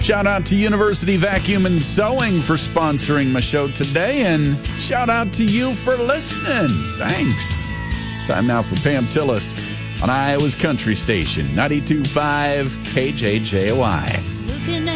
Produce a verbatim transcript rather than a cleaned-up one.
Shout out to University Vacuum and Sewing for sponsoring my show today, and shout out to you for listening. Thanks. Time now for Pam Tillis on Iowa's Country Station, ninety-two point five K J J Y.